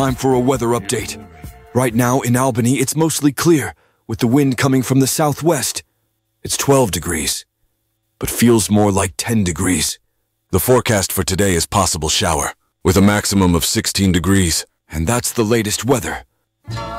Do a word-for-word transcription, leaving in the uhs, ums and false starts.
time for a weather update. Right now in Albany, it's mostly clear, with the wind coming from the southwest. It's twelve degrees, but feels more like ten degrees. The forecast for today is possible shower, with a maximum of sixteen degrees, and that's the latest weather.